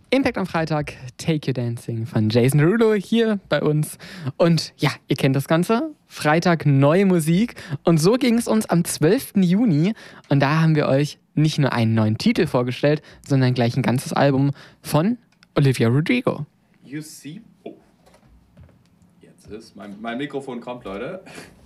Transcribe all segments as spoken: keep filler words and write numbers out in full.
Impact am Freitag, Take You Dancing von Jason Derulo hier bei uns. Und ja, ihr kennt das Ganze. Freitag neue Musik. Und so ging es uns am zwölften Juni. Und da haben wir euch nicht nur einen neuen Titel vorgestellt, sondern gleich ein ganzes Album von Olivia Rodrigo. You see... Oh. Jetzt ist... Mein, mein Mikrofon kommt, Leute.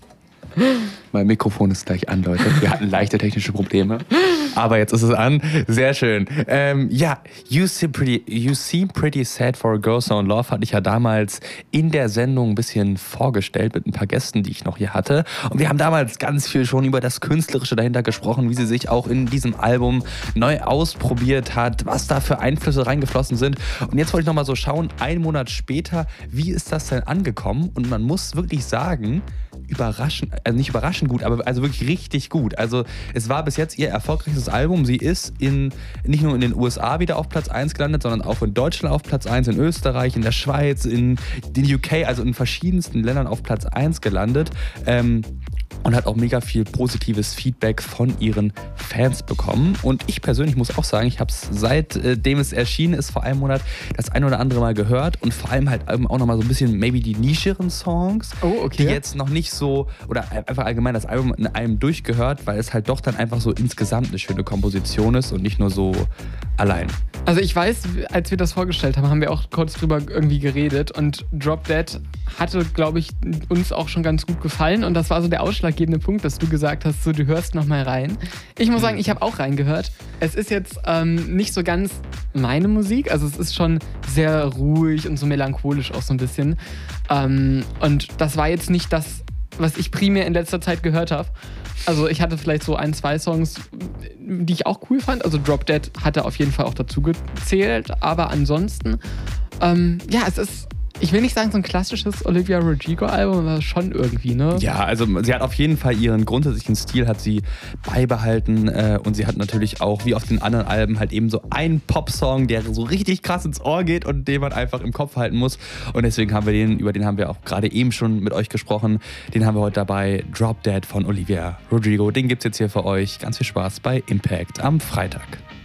Mein Mikrofon ist gleich an, Leute. Wir hatten leichte technische Probleme. Aber jetzt ist es an. Sehr schön. Ähm, ja, you seem, pretty, you seem Pretty Sad for a Girl So in Love hatte ich ja damals in der Sendung ein bisschen vorgestellt mit ein paar Gästen, die ich noch hier hatte. Und wir haben damals ganz viel schon über das Künstlerische dahinter gesprochen, wie sie sich auch in diesem Album neu ausprobiert hat, was da für Einflüsse reingeflossen sind. Und jetzt wollte ich nochmal so schauen, einen Monat später, wie ist das denn angekommen? Und man muss wirklich sagen, überraschend, also nicht überraschend gut, aber also wirklich richtig gut. Also es war bis jetzt ihr erfolgreichstes Album. Sie ist in, nicht nur in den U S A wieder auf Platz eins gelandet, sondern auch in Deutschland auf Platz eins, in Österreich, in der Schweiz, in den U K, also in verschiedensten Ländern auf Platz eins gelandet. Ähm, und hat auch mega viel positives Feedback von ihren Fans bekommen. Und ich persönlich muss auch sagen, ich habe es seitdem es erschienen ist, vor einem Monat, das ein oder andere Mal gehört und vor allem halt auch nochmal so ein bisschen maybe die nischeren Songs, oh, okay. die jetzt noch nicht so, oder einfach allgemein das Album in einem durchgehört, weil es halt doch dann einfach so insgesamt eine schöne Komposition ist und nicht nur so allein. Also ich weiß, als wir das vorgestellt haben, haben wir auch kurz drüber irgendwie geredet und Drop Dead hatte, glaube ich, uns auch schon ganz gut gefallen und das war so der ausschlaggebende Punkt, dass du gesagt hast, so du hörst noch mal rein. Ich muss sagen, ich habe auch reingehört. Es ist jetzt ähm, nicht so ganz meine Musik, also es ist schon sehr ruhig und so melancholisch auch so ein bisschen. Ähm, und das war jetzt nicht das, was ich primär in letzter Zeit gehört habe. Also ich hatte vielleicht so ein, zwei Songs, die ich auch cool fand. Also Drop Dead hatte auf jeden Fall auch dazu gezählt. Aber ansonsten, ähm, ja, es ist, ich will nicht sagen so ein klassisches Olivia Rodrigo-Album, aber schon irgendwie, ne? Ja, also sie hat auf jeden Fall ihren grundsätzlichen Stil hat sie beibehalten äh, und sie hat natürlich auch, wie auf den anderen Alben, halt eben so einen Popsong, der so richtig krass ins Ohr geht und den man einfach im Kopf halten muss. Und deswegen haben wir den, über den haben wir auch gerade eben schon mit euch gesprochen, den haben wir heute dabei, Drop Dead von Olivia Rodrigo. Den gibt's jetzt hier für euch. Ganz viel Spaß bei Impact am Freitag.